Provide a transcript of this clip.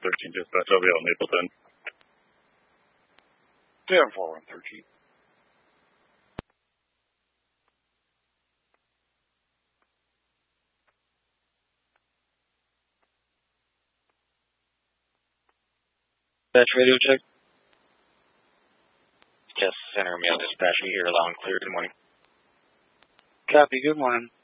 4113 dispatch. I'll be out in Mapleton. Yeah, 4113. Dispatch radio check. Yes, center mail dispatch. We hear loud and clear. Good morning. Copy. Good morning.